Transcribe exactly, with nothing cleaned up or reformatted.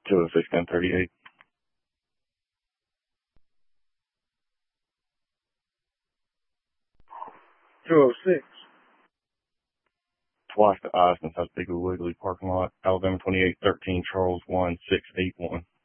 two oh six, ten thirty-eight. two oh six. Twice the Eisman, South Piggly Wiggly parking lot, Alabama twenty-eight thirteen, Charles one six eight one.